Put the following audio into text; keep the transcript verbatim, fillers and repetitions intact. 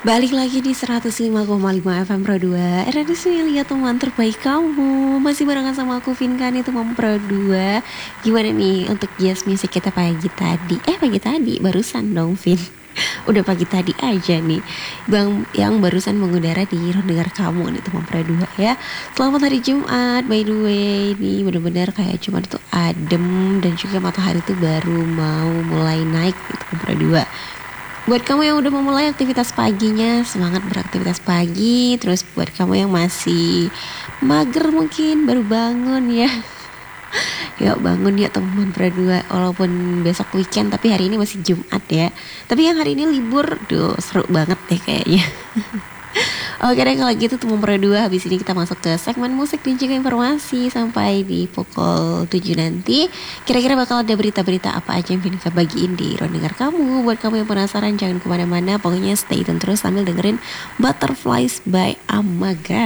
Balik lagi di seratus lima koma lima F M Pro dua R D C, lihat teman terbaik kamu. Masih barengan sama aku Vinkan, itu Mom Pro dua. Gimana nih untuk jazz music kita pagi tadi? Eh pagi tadi, barusan dong Vin. Udah pagi tadi aja nih Bang yang barusan mengudara di ruang dengar kamu nih Mom Pro dua ya. Selamat hari Jumat by the way. Nih bener-bener kayak Jumat itu adem, dan juga matahari tuh baru mau mulai naik gitu Mom Pro dua. Buat kamu yang udah memulai aktivitas paginya, semangat beraktivitas pagi. Terus buat kamu yang masih mager mungkin baru bangun ya, yuk bangun ya teman berdua. Walaupun besok weekend tapi hari ini masih Jumat ya. Tapi yang hari ini libur, duh seru banget deh kayaknya. Oke deh kalau gitu teman berdua, habis ini kita masuk ke segmen musik dan juga informasi sampai di pukul tujuh nanti. Kira-kira bakal ada berita-berita apa aja yang Vinka bagiin di ruang dengar kamu. Buat kamu yang penasaran jangan kemana-mana, pokoknya stay tune terus sambil dengerin Butterflies by Amaga.